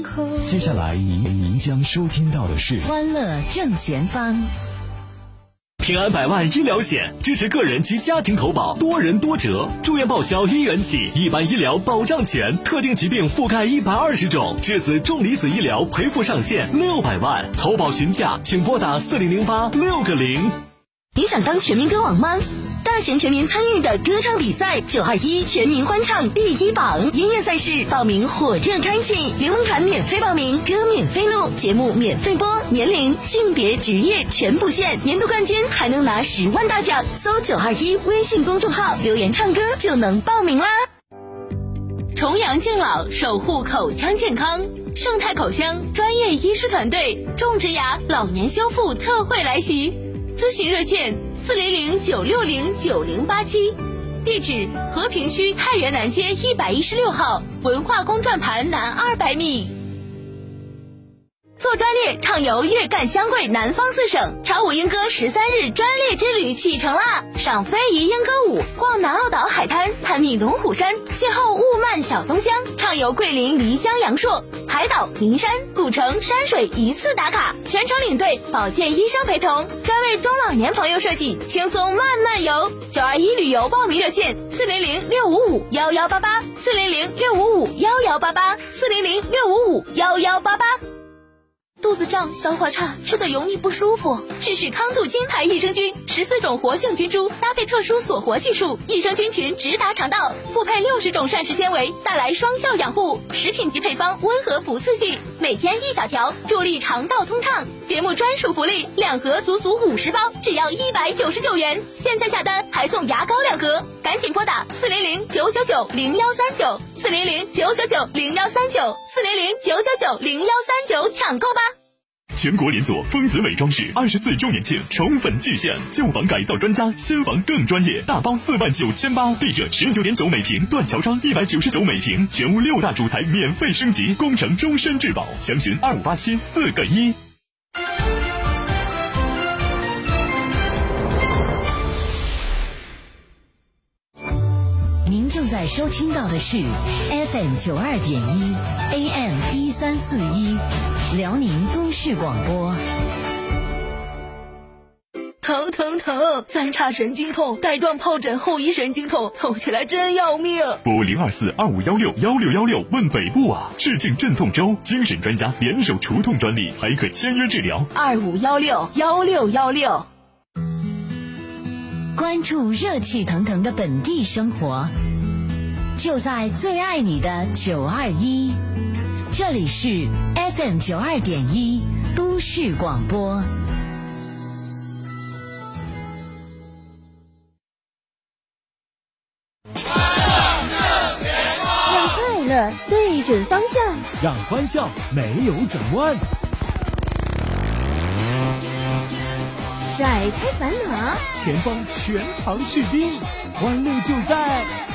接下来您将收听到的是欢乐正前方。 平安百万医疗险支持个人及家庭投保，多人多折，住院报销1元起，一般医疗保障全，特定疾病覆盖120种，至此重离子医疗赔付上限600万，投保询价请拨打4008-6个0。 你想当全民歌王吗？大型全民参与的歌唱比赛921全民欢唱第1榜，音乐赛事报名火热开启，联盟团免费报名，歌免费录，节目免费播，年龄、性别、职业全不限，年度冠军还能拿10万大奖。搜921微信公众号留言唱歌就能报名啦。重阳敬老，守护口腔健康，盛泰口腔专业医师团队种植牙老年修复特惠来袭，咨询热线400-960-9087，地址和平区太原南街116号文化宫转盘南200米。做专列畅游粤赣湘桂南方4省，潮舞莺歌13日专列之旅启程啦！赏非遗莺歌舞，逛南澳岛海滩，探秘龙虎山，邂逅雾漫小东乡，畅游桂林漓江阳朔，海岛、名山、古城、山水一次打卡，全程领队保健医生陪同，专为中老年朋友设计，轻松慢慢游。921旅游报名热线400-655-118，400-655-118，400-655-118。肚子胀、消化差、吃的油腻不舒服，试试康度金牌益生菌，14种活性菌株搭配特殊锁活技术，益生菌群直达肠道，复配60种膳食纤维，带来双效养护。食品级配方，温和不刺激，每天1小条，助力肠道通畅。节目专属福利，2盒足足50包，只要199元，现在下单还送牙膏2盒，赶紧拨打400-999-0139，400-999-0139，400-999-0139抢购吧。 全国连锁丰子美装饰24周年庆宠粉巨献，旧房改造专家，新房更专业，大包49800，地热19.9每平，断桥窗199每平，全屋6大主材免费升级，工程终身质保，详询2587-4个1。 您正在收听到的是 FM 92.1 AM 1341辽宁都市广播。疼疼疼，3叉神经痛，带状疱疹后遗神经痛，痛起来真要命。 拨024-2516-1616问北部啊！致敬镇痛周，精神专家联手除痛专利，还可签约治疗。 2516-1616。关注热气腾腾的本地生活，就在最爱你的921，这里是 FM 92.1都市广播。 让快乐对准方向， 让欢笑没有转弯， 甩开烦恼， 前方全糖去冰，欢乐就在